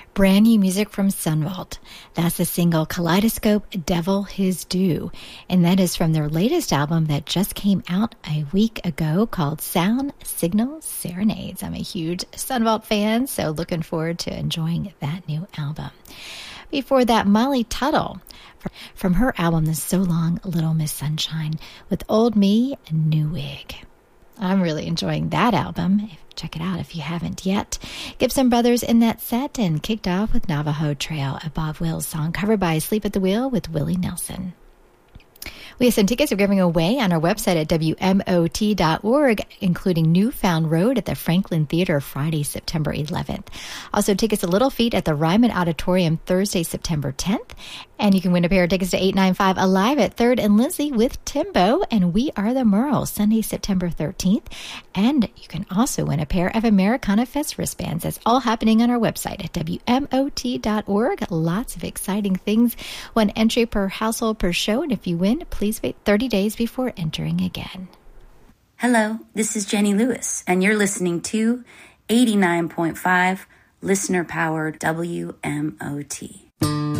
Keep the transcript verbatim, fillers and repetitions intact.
Brand new music from Sunvault. That's the single Kaleidoscope Devil His Due, and that is from their latest album that just came out a week ago called Sound Signal Serenades. I'm a huge Sunvault fan, so looking forward to enjoying that new album. Before that, Molly Tuttle from her album The So Long Little Miss Sunshine with Old Me and New Wig. I'm really enjoying that album. Check it out if you haven't yet. Gibson Brothers in that set, and kicked off with Navajo Trail, a Bob Wills song covered by Sleep at the Wheel with Willie Nelson. We have some tickets we're giving away on our website at W M O T dot org, including Newfound Road at the Franklin Theater Friday, September eleventh. Also, tickets to Little Feat at the Ryman Auditorium Thursday, September tenth. And you can win a pair of tickets to eight ninety-five Alive at third and Lindsay with Timbo and We Are the Merles, Sunday, September thirteenth. And you can also win a pair of Americana Fest wristbands. That's all happening on our website at W M O T dot org. Lots of exciting things. One entry per household per show. And if you win, please wait thirty days before entering again. Hello, this is Jenny Lewis, and you're listening to eighty-nine point five Listener Powered W M O T.